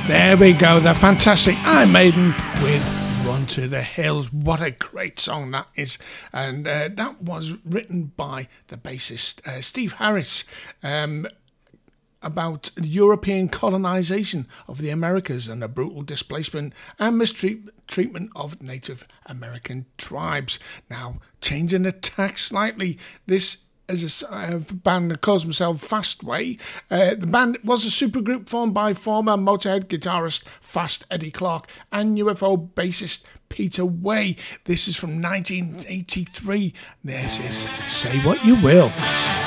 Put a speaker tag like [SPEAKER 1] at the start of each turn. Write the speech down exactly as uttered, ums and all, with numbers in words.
[SPEAKER 1] There we go, the fantastic Iron Maiden with Run to the Hills. What a great song that is. And uh, that was written by the bassist uh, Steve Harris um, about European colonisation of the Americas and the brutal displacement and mistreatment of Native American tribes. Now, changing the tack slightly, this as a uh, band that calls themselves Fastway. Uh, the band was a supergroup formed by former Motorhead guitarist Fast Eddie Clarke and U F O bassist Peter Way. This is from nineteen eighty-three. This is Say What You Will.